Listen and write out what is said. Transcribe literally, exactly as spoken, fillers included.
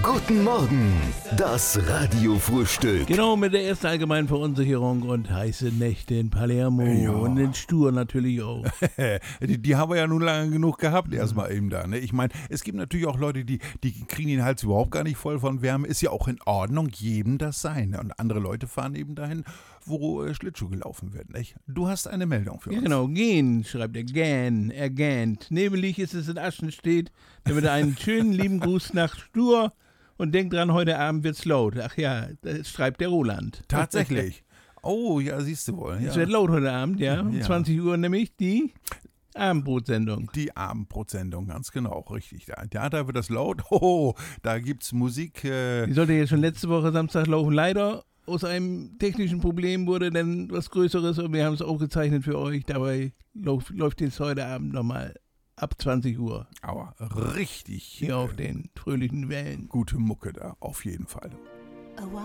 Guten Morgen, das Radiofrühstück. Genau, mit der ersten allgemeinen Verunsicherung und heiße Nächte in Palermo Ja. und in Stur natürlich auch. die, die haben wir ja nun lange genug gehabt, erstmal eben da. Ne? Ich meine, es gibt natürlich auch Leute, die, die kriegen den Hals überhaupt gar nicht voll von Wärme. Ist ja auch in Ordnung, jedem das sein. Ne? Und andere Leute fahren eben dahin, wo äh, Schlittschuh gelaufen wird. Nicht? Du hast eine Meldung für Ja, uns. genau, gehen, schreibt er, gähn, er gähnt. Nebelig ist es in Aschenstedt, damit er einen schönen lieben Gruß nach Stur und denkt dran, heute Abend wird's laut. Ach ja, das schreibt der Roland. Tatsächlich. Oh, ja, siehst du wohl. Ja. Es wird laut heute Abend, ja. Um Ja. zwanzig Uhr nämlich die Abendbrotsendung. Die Abendbrotsendung, ganz genau, richtig. Da, ja, da wird das laut. Oh, da gibt's Musik. Äh, Die sollte jetzt schon letzte Woche Samstag laufen. Leider aus einem technischen Problem wurde dann was Größeres und wir haben es aufgezeichnet für euch. Dabei läuft, läuft jetzt heute Abend nochmal ab zwanzig Uhr aber richtig hier auf den fröhlichen Wellen. gute Mucke da, auf jeden Fall. A while